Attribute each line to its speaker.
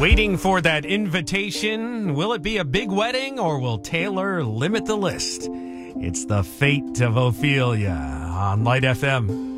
Speaker 1: Waiting for that invitation. Will it be a big wedding or will Taylor limit the list? It's the fate of Ophelia on Light FM.